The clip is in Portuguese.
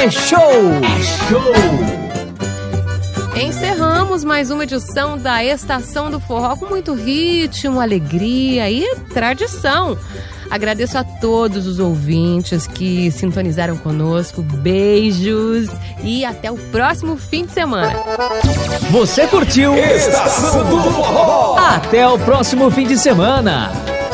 é show! É show! Encerramos mais uma edição da Estação do Forró com muito ritmo, alegria e tradição. Agradeço a todos os ouvintes que sintonizaram conosco. Beijos e até o próximo fim de semana. Você curtiu Estação do Forró! Até o próximo fim de semana.